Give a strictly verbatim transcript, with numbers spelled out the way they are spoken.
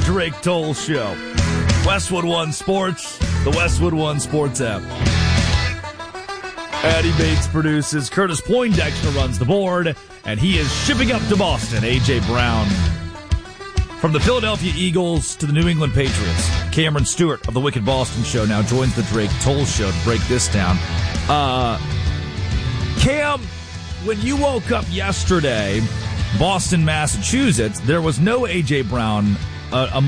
Drake Toll Show. Westwood One Sports, the Westwood One Sports app. Addy Bates produces. Curtis Poindexter runs the board, and he is shipping up to Boston. A J. Brown. From the Philadelphia Eagles to the New England Patriots, Cameron Stewart of the Wicked Boston Show now joins the Drake Toll Show to break this down. Uh, Cam, when you woke up yesterday, Boston, Massachusetts, there was no A J. Brown uh,